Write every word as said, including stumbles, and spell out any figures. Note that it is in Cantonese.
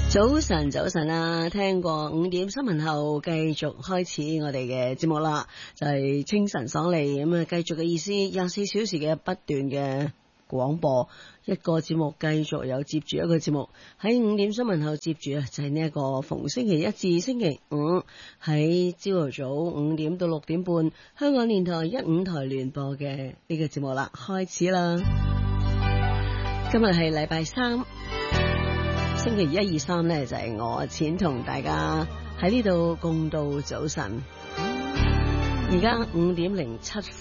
早晨，早晨啊！聽過五點新聞後，繼續開始我哋嘅節目啦，就係、是、清晨爽利咁啊！繼續嘅意思，廿四小時嘅不斷嘅廣播，一個節目繼續有接住一個節目。喺五點新聞後接住啊，就係呢一個逢星期一至星期五喺朝頭早五點到六點半，香港電台一五台聯播嘅呢個節目啦，開始啦！今日係禮拜三。星期一、二、三呢，就係、是、我錢同大家喺呢度共度早晨。而家五點零七分。